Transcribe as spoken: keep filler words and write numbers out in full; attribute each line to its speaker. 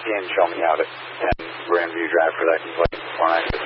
Speaker 1: can show me out at ten Grandview Drive for that complaint before I